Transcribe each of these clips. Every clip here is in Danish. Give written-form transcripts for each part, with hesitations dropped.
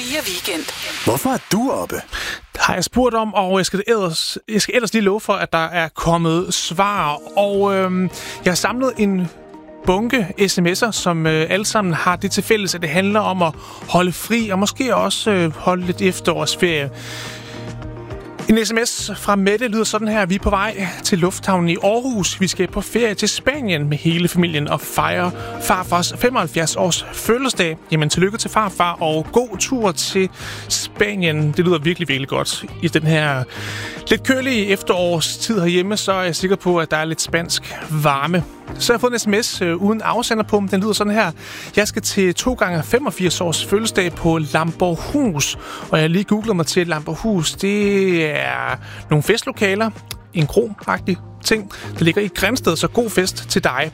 Weekend. Hvorfor er du oppe? Har jeg spurgt om, og jeg skal ellers lige love for, at der er kommet svar. Og jeg har samlet en bunke sms'er, som alle sammen har det til fælles, at det handler om at holde fri, og måske også holde lidt efterårsferie. En sms fra Mette lyder sådan her: Vi er på vej til lufthavnen i Aarhus. Vi skal på ferie til Spanien med hele familien og fejre farfars 75 års fødselsdag. Jamen, tillykke til farfar, og god tur til Spanien. Det lyder virkelig, virkelig godt. I den her lidt kølige efterårstid herhjemme, så er jeg sikker på, at der er lidt spansk varme. Så har jeg fået en sms uden afsender på, den lyder sådan her: Jeg skal til 2x85 års fødselsdag på Lamborghus. Og jeg har lige googlet mig til Lamborghus. Det er nogle festlokaler, en kro-agtig ting, der ligger i Grænsted, så god fest til dig.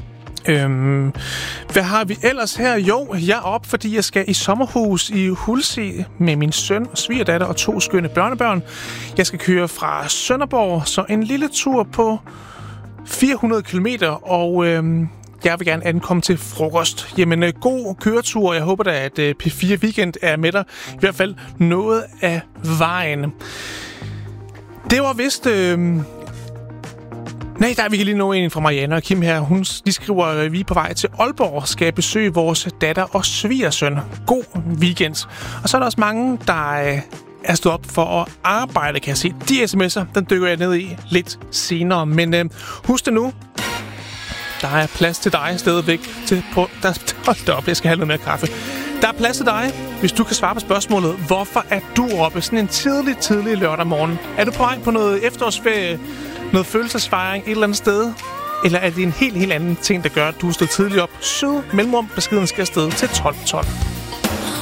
Hvad har vi ellers her? Jo, jeg er op, fordi jeg skal i sommerhus i Hulse med min søn og svigerdatter og 2 skønne børnebørn. Jeg skal køre fra Sønderborg, så en lille tur på 400 kilometer, og jeg vil gerne ankomme til frokost. Jamen, god køretur. Jeg håber da, at P4 Weekend er med dig. I hvert fald noget af vejen. Det var vist... Nej, der er vi lige nå en fra Marianne og Kim her. De skriver, at vi er på vej til Aalborg, skal besøge vores datter og svigersøn. God weekend. Og så er der også mange, der er stået op for at arbejde, kan jeg se. De sms'er, den dykker jeg ned i lidt senere. Men husk det nu. Der er plads til dig stadigvæk. Hold da op, jeg skal have noget mere kaffe. Der er plads til dig, hvis du kan svare på spørgsmålet: hvorfor er du oppe sådan en tidlig lørdag morgen? Er du på vej på noget efterårsferie, noget følelsesfejring et eller andet sted? Eller er det en helt anden ting, der gør, at du står tidligt op? Sød mellemrum, beskeden skal afsted til 12.12.